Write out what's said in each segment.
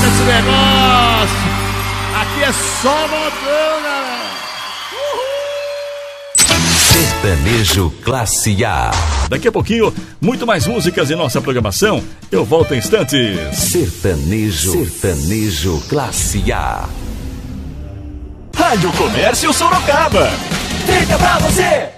esse negócio. Aqui é só modão, galera. Sertanejo Classe A. Daqui a pouquinho, muito mais músicas em nossa programação. Eu volto em instantes. Sertanejo Classe A. Rádio Comércio Sorocaba. Fica pra você.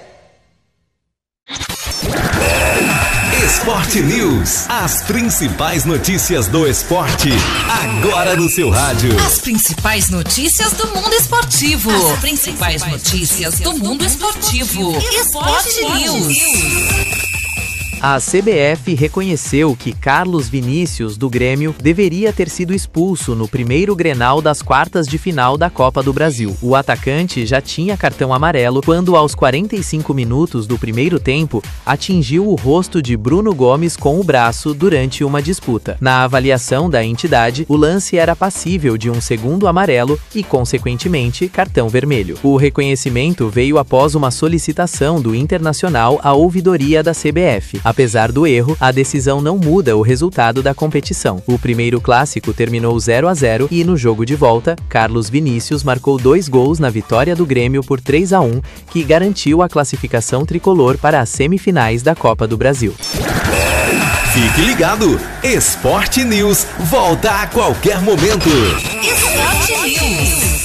Esporte News. As principais notícias do esporte. Agora no seu rádio. As principais notícias do mundo esportivo. As principais notícias do mundo esportivo. Esporte News. A CBF reconheceu que Carlos Vinícius, do Grêmio, deveria ter sido expulso no primeiro Grenal das quartas de final da Copa do Brasil. O atacante já tinha cartão amarelo quando, aos 45 minutos do primeiro tempo, atingiu o rosto de Bruno Gomes com o braço durante uma disputa. Na avaliação da entidade, o lance era passível de um segundo amarelo e, consequentemente, cartão vermelho. O reconhecimento veio após uma solicitação do Internacional à ouvidoria da CBF. Apesar do erro, a decisão não muda o resultado da competição. O primeiro clássico terminou 0-0 e, no jogo de volta, Carlos Vinícius marcou 2 gols na vitória do Grêmio por 3-1, que garantiu a classificação tricolor para as semifinais da Copa do Brasil. Fique ligado! Esporte News volta a qualquer momento. Esporte News.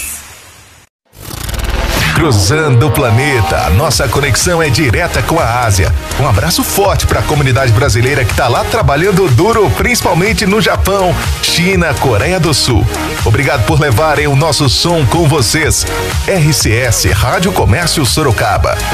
Cruzando o planeta, nossa conexão é direta com a Ásia. Um abraço forte para a comunidade brasileira que está lá trabalhando duro, principalmente no Japão, China, Coreia do Sul. Obrigado por levarem o nosso som com vocês. RCS, Rádio Comércio Sorocaba.